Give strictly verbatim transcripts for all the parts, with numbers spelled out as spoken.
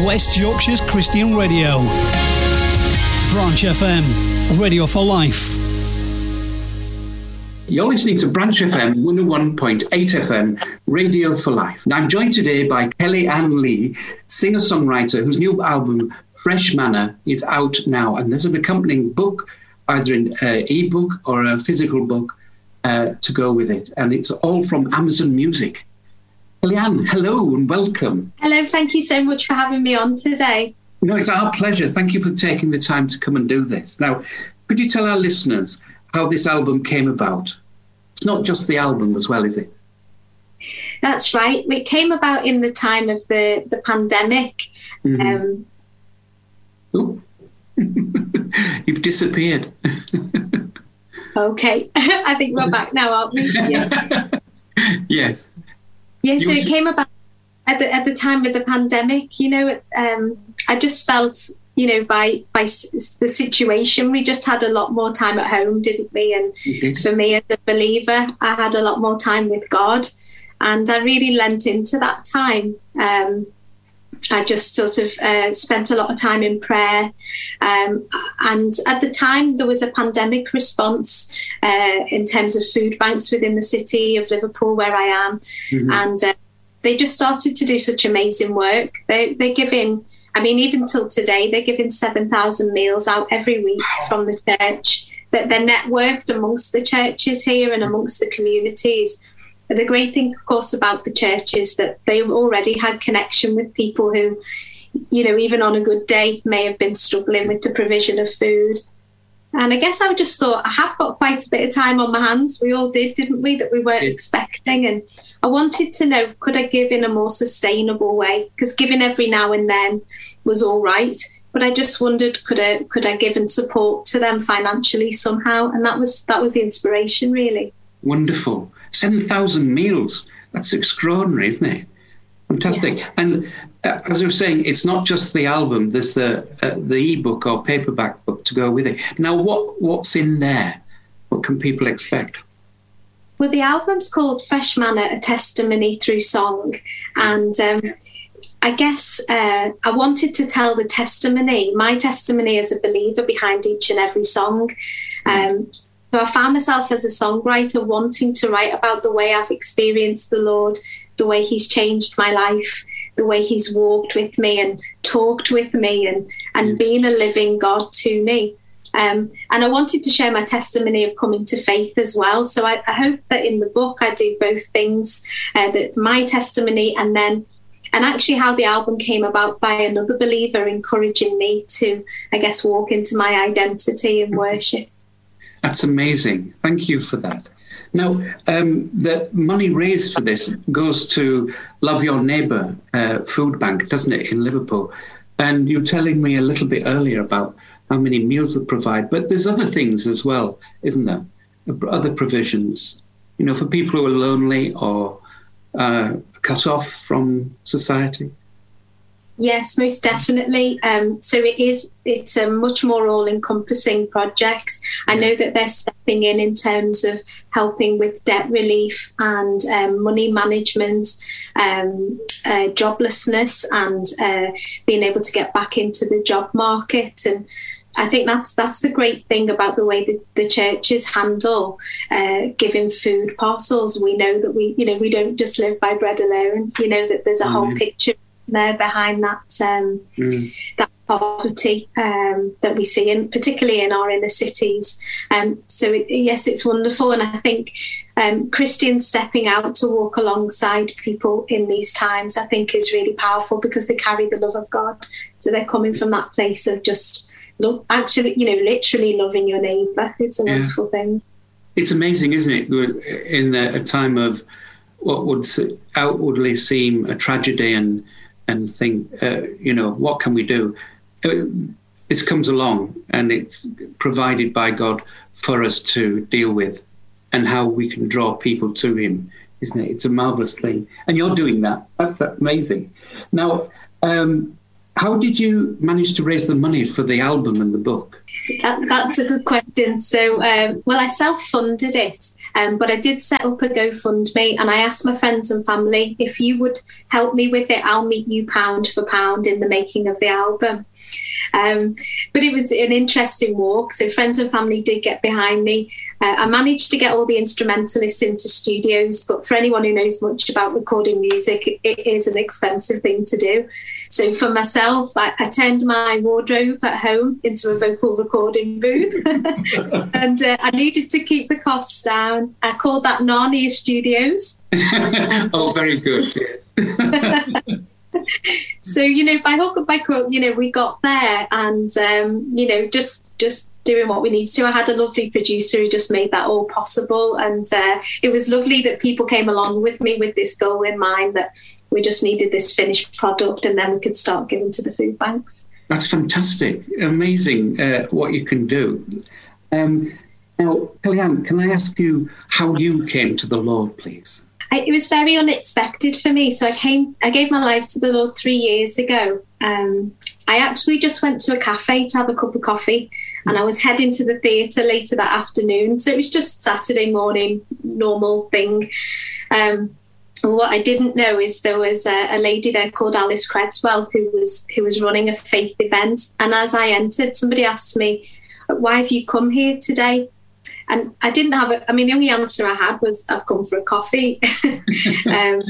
West Yorkshire's Christian radio. Branch F M, radio for life. You're listening to Branch F M, one oh one point eight F M, Radio for Life. And I'm joined today by Kelly-Ann Lee, singer-songwriter whose new album, Fresh Manna, is out now. And there's an accompanying book, either an uh, e-book or a physical book, uh, to go with it. And it's all from Amazon Music. Kelly-Ann, hello and welcome. Hello, thank you so much for having me on today. No, it's our pleasure. Thank you for taking the time to come and do this. Now, could you tell our listeners how this album came about? It's not just the album as well, is it? That's right. It came about in the time of the, the pandemic. Mm-hmm. Um, oh. You've disappeared. Okay. I think we're back now, aren't we? Yeah. Yes. Yeah, so it came about at the at the time of the pandemic. You know, um, I just felt, you know, by by the situation, we just had a lot more time at home, didn't we? And mm-hmm. for me as a believer, I had a lot more time with God, and I really lent into that time. Um, I just sort of uh, spent a lot of time in prayer. Um, and at the time, there was a pandemic response uh, in terms of food banks within the city of Liverpool, where I am. Mm-hmm. And uh, they just started to do such amazing work. They, they're giving, I mean, even till today, they're giving seven thousand meals out every week from the church. That they're networked amongst the churches here and amongst the communities. The great thing, of course, about the church is that they already had connection with people who, you know, even on a good day may have been struggling with the provision of food. And I guess I just thought, I have got quite a bit of time on my hands. We all did, didn't we, that we weren't expecting. And I wanted to know, could I give in a more sustainable way? Because giving every now and then was all right. But I just wondered, could I could I give and support to them financially somehow? And that was that was the inspiration, really. Wonderful. seven thousand meals. That's extraordinary, isn't it? Fantastic. Yeah. And uh, as I was saying, it's not just the album. There's the uh, the e-book or paperback book to go with it. Now, what what's in there? What can people expect? Well, the album's called Fresh Manna, A Testimony Through Song. And um, I guess uh, I wanted to tell the testimony, my testimony as a believer behind each and every song. Um, So I found myself as a songwriter wanting to write about the way I've experienced the Lord, the way he's changed my life, the way he's walked with me and talked with me and, and been a living God to me. Um, and I wanted to share my testimony of coming to faith as well. So I, I hope that in the book I do both things, uh, that my testimony and then and actually how the album came about by another believer encouraging me to, I guess, walk into my identity and worship. That's amazing. Thank you for that. Now, um, the money raised for this goes to Love Your Neighbour uh, Food Bank, doesn't it, in Liverpool? And you were telling me a little bit earlier about how many meals they provide, but there's other things as well, isn't there? Other provisions, you know, for people who are lonely or uh, cut off from society. Yes, most definitely. Um, so it is, it's a much more all-encompassing project. I know that they're stepping in in terms of helping with debt relief and um, money management, um, uh, joblessness and uh, being able to get back into the job market. And I think that's that's the great thing about the way that the churches handle uh, giving food parcels. We know that we, you know, we don't just live by bread alone. You know, that there's a mm-hmm. whole picture there behind that um, mm. that poverty um, that we see, in particularly in our inner cities. Um, so it, yes, it's wonderful, and I think um, Christians stepping out to walk alongside people in these times, I think, is really powerful because they carry the love of God. So they're coming from that place of just love, actually, you know, literally loving your neighbour. It's a yeah. wonderful thing. It's amazing, isn't it? In a, a time of what would outwardly seem a tragedy and and think, uh, you know, what can we do? Uh, this comes along and it's provided by God for us to deal with and how we can draw people to him, isn't it? It's a marvellous thing. And you're doing that. That's, that's amazing. Now, um, how did you manage to raise the money for the album and the book? That, that's a good question. So, um, well, I self-funded it, um, but I did set up a GoFundMe, and I asked my friends and family, if you would help me with it, I'll meet you pound for pound in the making of the album. Um, but it was an interesting walk. So friends and family did get behind me. Uh, I managed to get all the instrumentalists into studios, but for anyone who knows much about recording music, it, it is an expensive thing to do. So for myself, I, I turned my wardrobe at home into a vocal recording booth and uh, I needed to keep the costs down. I called that Narnia Studios. Oh, very good, yes. So, you know, by hook or by crook, you know, we got there and, um, you know, just just doing what we needed to. I had a lovely producer who just made that all possible. And uh, it was lovely that people came along with me with this goal in mind, that we just needed this finished product and then we could start giving to the food banks. That's fantastic. Amazing uh, what you can do. Um, now, Kellyanne, can I ask you how you came to the Lord, please? I, it was very unexpected for me. So I came, I gave my life to the Lord three years ago. Um, I actually just went to a cafe to have a cup of coffee, and I was heading to the theatre later that afternoon. So it was just Saturday morning, normal thing. Um, what I didn't know is there was a, a lady there called Alice Credswell who was who was running a faith event. And as I entered, somebody asked me, "Why have you come here today?" And I didn't have a, I mean, the only answer I had was, "I've come for a coffee." um,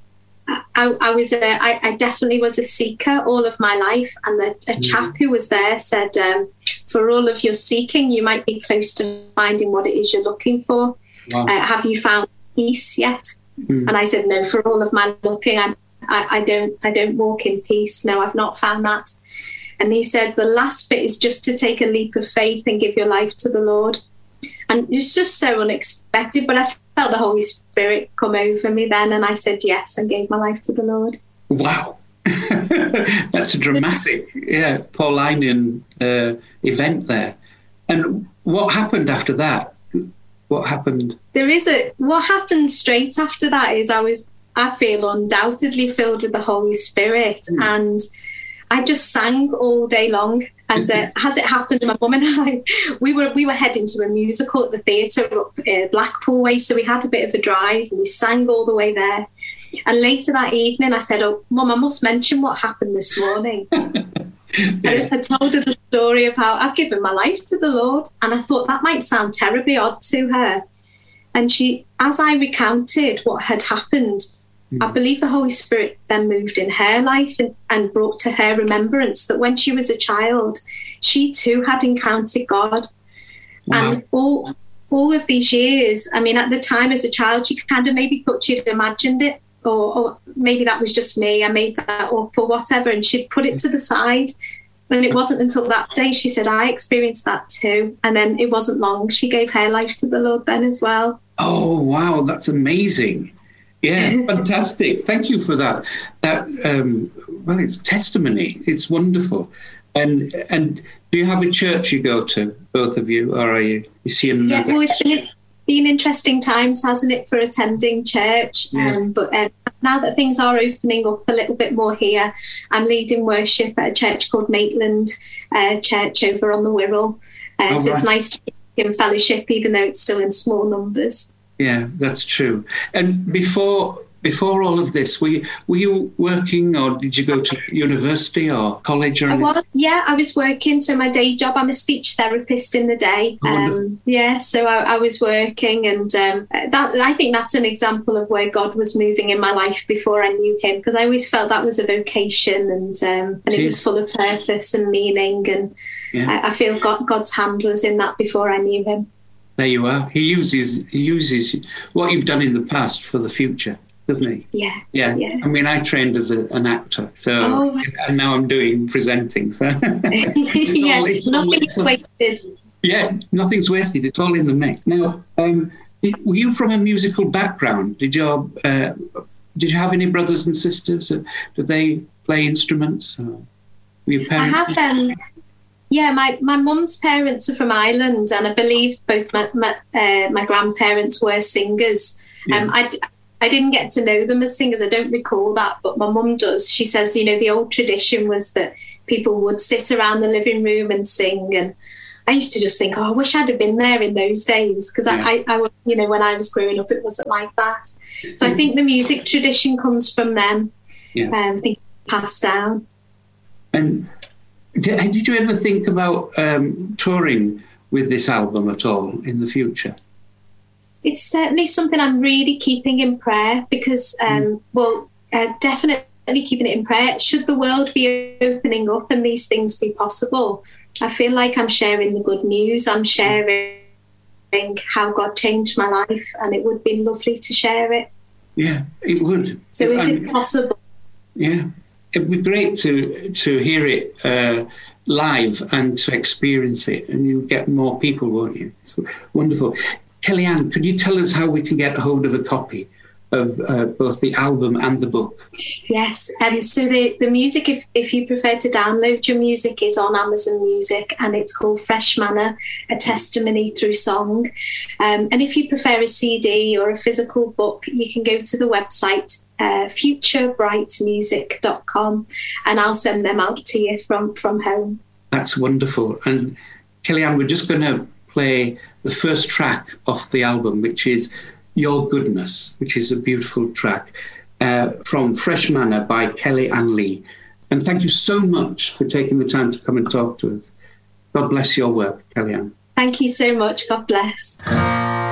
I, I was a, I, I definitely was a seeker all of my life. And the, a chap who was there said, um, for all of your seeking, you might be close to finding what it is you're looking for. Wow. Uh, have you found peace yet? Mm. And I said, no, for all of my looking, I, I, I don't, I don't walk in peace. No, I've not found that. And he said, the last bit is just to take a leap of faith and give your life to the Lord. And it was just so unexpected, but I felt the Holy Spirit come over me then, and I said yes and gave my life to the Lord. Wow. That's a dramatic, yeah, Paulinian uh, event there. And what happened after that? What happened? There is a, what happened straight after that is I was, I feel undoubtedly filled with the Holy Spirit, mm. and I just sang all day long. And uh, as it happened, my mum and I, we were we were heading to a musical at the theatre up uh, Blackpool way, so we had a bit of a drive and we sang all the way there. And later that evening, I said, "Oh, Mum, I must mention what happened this morning." Yeah. I, I told her the story of how I've given my life to the Lord, and I thought that might sound terribly odd to her. And she, as I recounted what had happened, I believe the Holy Spirit then moved in her life and, and brought to her remembrance that when she was a child, she too had encountered God. Wow. And all all of these years, I mean, at the time as a child, she kind of maybe thought she'd imagined it, or, or maybe that was just me, I made that up or whatever, and she'd put it to the side. And it wasn't until that day she said, I experienced that too. And then it wasn't long, she gave her life to the Lord then as well. Oh, wow, that's amazing. Yeah, fantastic. Thank you for that. That um, well, it's testimony. It's wonderful. And and do you have a church you go to, both of you, or are you, you see another? Yeah, well, it's been, been interesting times, hasn't it, for attending church? Yes. Um, but um, now that things are opening up a little bit more here, I'm leading worship at a church called Maitland uh, Church over on the Wirral. Uh, oh, so right. It's nice to be in fellowship, even though it's still in small numbers. Yeah, that's true. And before before all of this, were you, were you working, or did you go to university or college or anything? I was, yeah, I was working. So my day job, I'm a speech therapist in the day. Oh, um, yeah, so I, I was working, and um, that I think that's an example of where God was moving in my life before I knew Him, because I always felt that was a vocation, and um, and it was full of purpose and meaning, and yeah. I, I feel God, God's hand was in that before I knew Him. There you are. He uses he uses what you've done in the past for the future, doesn't he? Yeah. Yeah. yeah. I mean, I trained as a, an actor, so oh. and now I'm doing presenting. So yeah, all, nothing's all, wasted. Yeah, nothing's wasted. It's all in the mix. Now, um, were you from a musical background? Did your uh, did you have any brothers and sisters? Did they play instruments? Or were your parents? I have. Um, Yeah, my, my mum's parents are from Ireland, and I believe both my my, uh, my grandparents were singers. Yeah. Um, I, I didn't get to know them as singers. I don't recall that, but my mum does. She says, you know, the old tradition was that people would sit around the living room and sing, and I used to just think, oh, I wish I'd have been there in those days, because Yeah. I, I, I, you know, when I was growing up, it wasn't like that. So I think the music tradition comes from them. Yes. Um, I think passed down. And did, did you ever think about um, touring with this album at all in the future? It's certainly something I'm really keeping in prayer, because, um, mm. well, uh, definitely keeping it in prayer. Should the world be opening up and these things be possible, I feel like I'm sharing the good news. I'm sharing how God changed my life, and it would be lovely to share it. Yeah, it would. So if um, it's possible. Yeah, it'd be great to to hear it uh, live and to experience it, and you get more people, won't you? It's wonderful. Kellyanne, could you tell us how we can get hold of a copy of uh, both the album and the book? Yes, um, so the, the music, if, if you prefer to download your music, is on Amazon Music, and it's called Fresh Manna, A Testimony Through Song. Um, and if you prefer a C D or a physical book, you can go to the website uh, future bright music dot com, and I'll send them out to you from, from home. That's wonderful. And Kellyanne, we're just going to play the first track off the album, which is Your Goodness, which is a beautiful track uh, from Fresh Manna by Kellyanne Lee. And thank you so much for taking the time to come and talk to us. God bless your work, Kellyanne. Thank you so much. God bless.